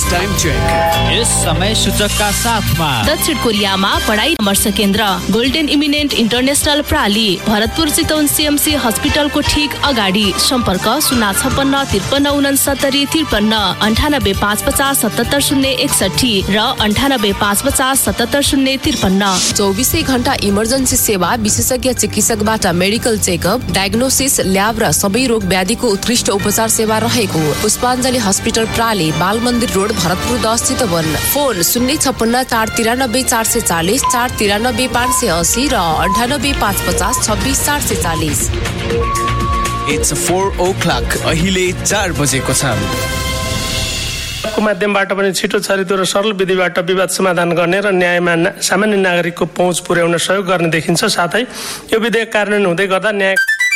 Time check यस समय सूचकका साथमा दक्षिण कोरियामा पढाइ परामर्श केन्द्र golden eminent international प्राली Bharatpur Chitwan CMC हस्पिटलको ठीक अगाडि सम्पर्क 056695353 र 9855770053 24 घण्टा इमर्जेन्सी सेवा विशेषज्ञ चिकित्सकबाट मेडिकल चेकअप डायग्नोसिस ल्याब र सबै रोग व्याधिको उत्कृष्ट उपचार सेवा रहेको पुष्पाञ्जली हस्पिटल प्राली बाल मन्दिर रोड भरतपुर 10 चितवन फोन 05649394440 493-580 र 98-550-26-440 It's 4 o'clock अहिले 4 बजेको छ को माध्यमबाट पनि छिटो छरितो र सरल विधिबाट विवाद समाधान गर्ने र न्यायमा सामान्य नागरिकको पहुँच पुर्याउन सहयोग गर्ने देखिन्छ। साथै यो विधेयक कार्यान्वयन हुँदै गर्दा न्याय